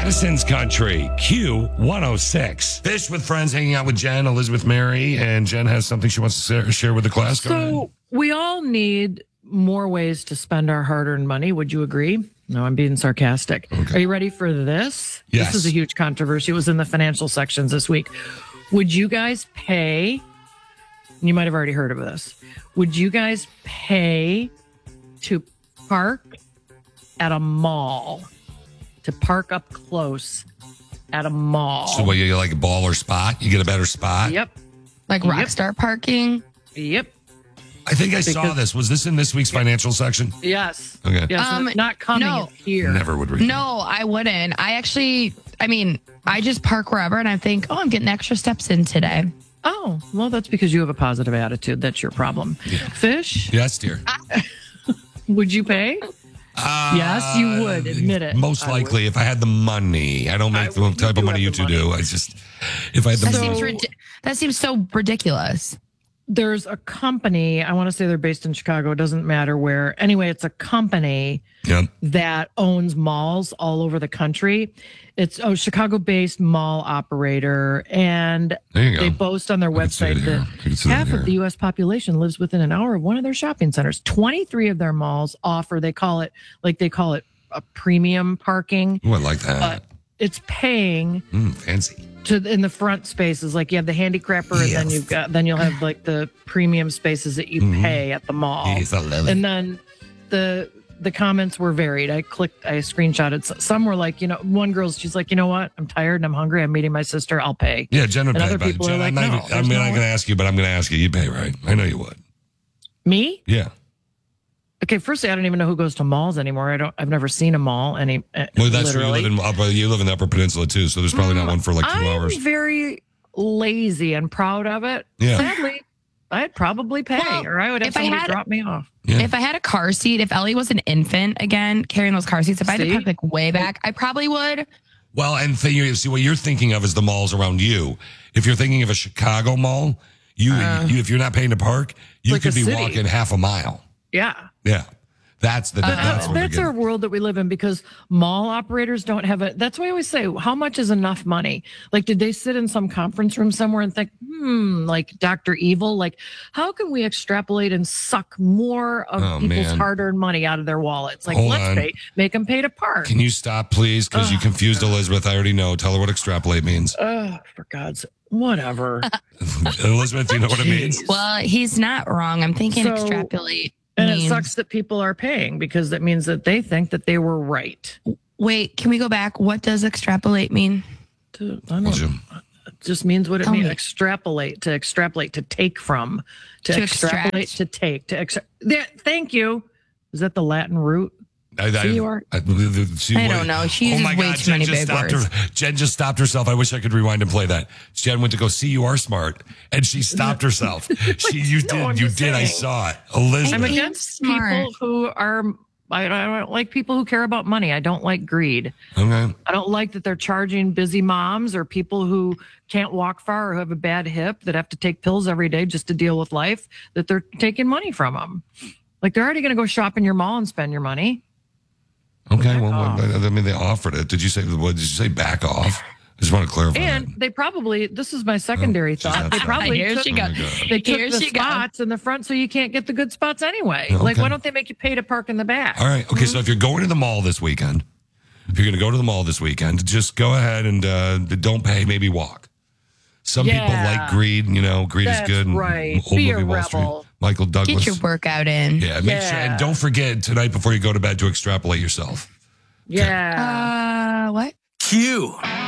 Madison's Country, Q106. Fish with friends, hanging out with Jen, Elizabeth, Mary, and Jen has something she wants to share with the class. So we all need more ways to spend our hard-earned money. Would you agree? No, I'm being sarcastic. Okay. Are you ready for this? Yes. This is a huge controversy. It was in the financial sections this week. Would you guys pay? You might have already heard of this. Would you guys pay to park at a mall? To park up close at a mall. So what, you like a baller spot? You get a better spot? Yep. Like Rockstar parking? Yep. I think I saw this. Was this in this week's financial section? Yes. Okay. Yes, it's not coming no. here. Never would read. No, I wouldn't. I just park wherever and I think, I'm getting extra steps in today. Oh, well, that's because you have a positive attitude. That's your problem. Yeah. Fish? Yes, dear. Would you pay? Yes, you would. Admit it. Most likely, if I had the money. I don't make the type of money you two do. If I had the money. That seems so ridiculous. There's a company, I want to say they're based in Chicago. It doesn't matter where. Anyway, it's a company that owns malls all over the country. It's a Chicago-based mall operator, and they boast on their website that half of the U.S. population lives within an hour of one of their shopping centers. 23 of their malls offer, they call it a premium parking. Oh, I like that. But it's paying fancy. In the front spaces, like you have the handicrapper, and then you'll have like the premium spaces that you pay at the mall. Yes, I love it. And then the comments were varied. I screenshotted. Some were like, one she's like, you know what? I'm tired and I'm hungry. I'm meeting my sister. I'll pay. Yeah, Jen would and pay. Other people are like, no. I'm not going to ask you, but I'm going to ask you. You'd pay, right? I know you would. Me? Yeah. Okay, firstly, I don't even know who goes to malls anymore. I've never seen a mall. Well, that's where you live in the Upper Peninsula too, so there's probably not one for like 2 hours. I'm very lazy and proud of it. Yeah. Sadly, I'd probably pay, or I would have somebody drop me off. Yeah. If I had a car seat, if Ellie was an infant again, carrying those car seats, if I had to park like way back, I probably would. Well, and see what you're thinking of is the malls around you. If you're thinking of a Chicago mall, you if you're not paying to park, you could be walking half a mile. Yeah. Yeah. That's our world that we live in, because mall operators don't have that's why I always say, how much is enough money? Like, did they sit in some conference room somewhere and think, like Dr. Evil, like, how can we extrapolate and suck more of people's hard-earned money out of their wallets? Like, make them pay to park. Can you stop, please? Because you confused Elizabeth. I already know. Tell her what extrapolate means. For God's sake. Whatever. Elizabeth, do you know what it means? Well, he's not wrong. I'm thinking extrapolate. And it sucks that people are paying, because that means that they think that they were right. Wait, can we go back? What does extrapolate mean? It just means what it means. Extrapolate, to take from, to extrapolate, to take, thank you. Is that the Latin root? I don't know. She uses way too many big words. Jen just stopped herself. I wish I could rewind and play that. Jen went to go, see, you are smart. And she stopped herself. You did. I saw it. Elizabeth. I'm against people who are, I don't like people who care about money. I don't like greed. Okay. I don't like that they're charging busy moms or people who can't walk far or who have a bad hip that have to take pills every day just to deal with life, that they're taking money from them. Like, they're already going to go shop in your mall and spend your money. Okay, they offered it. Did you say back off? I just want to clarify. And they probably, this is my secondary thought, they probably took the spots in the front so you can't get the good spots anyway. Okay. Like, why don't they make you pay to park in the back? All right. Okay, so if you're going to the mall this weekend, just go ahead and don't pay, maybe walk. Some people like greed. Greed is good. Right. Be a rebel. Michael Douglas. Get your workout in. Yeah, make sure, and don't forget tonight before you go to bed to extrapolate yourself. Yeah. What? Q.